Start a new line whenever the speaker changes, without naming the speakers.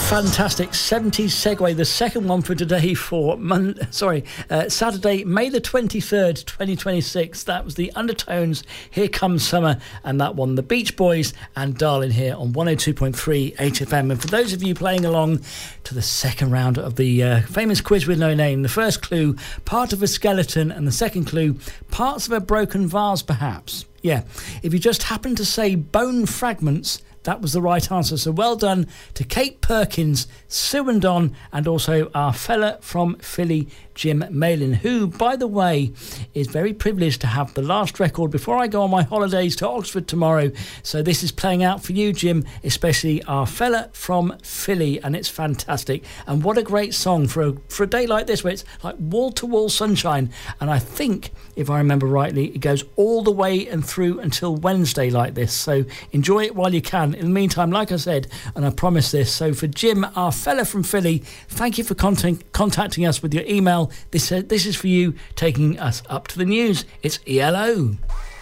Fantastic 70s segue, the second one for today for Saturday, May the 23rd, 2026. That was the Undertones, Here Comes Summer, and that one, the Beach Boys and Darling, here on 102.3 HFM. And for those of you playing along to the second round of the famous quiz with no name, the first clue, part of a skeleton, and the second clue, parts of a broken vase, perhaps. Yeah, if you just happen to say bone fragments, that was the right answer. So well done to Kate Perkins, Sue and Don, and also our fella from Philly, Jim Malin, who, by the way, is very privileged to have the last record before I go on my holidays to Oxford tomorrow. So this is playing out for you, Jim, especially our fella from Philly, and it's fantastic. And what a great song for a day like this, where it's like wall-to-wall sunshine. And I think, if I remember rightly, it goes all the way and through until Wednesday like this. So enjoy it while you can. In the meantime, like I said, and I promised this, so for Jim, our fella from Philly, thank you for contacting us with your email. This is for you, taking us up to the news. It's ELO.